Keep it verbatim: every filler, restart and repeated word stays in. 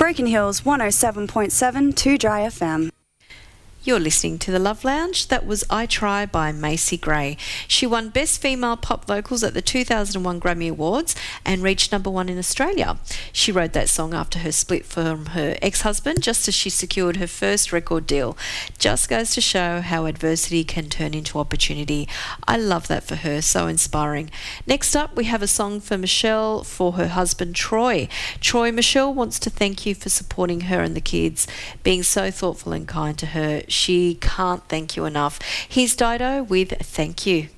Broken Hills one oh seven point seven, two Dry F M. You're listening to The Love Lounge. That was I Try by Macy Gray. She won Best Female Pop Vocals at the two thousand one Grammy Awards and reached number one in Australia. She wrote that song after her split from her ex-husband, just as she secured her first record deal. Just goes to show how adversity can turn into opportunity. I love that for her, so inspiring. Next up, we have a song for Michelle for her husband Troy. Troy, Michelle wants to thank you for supporting her and the kids, being so thoughtful and kind to her. She can't thank you enough. Here's Dido with Thank You.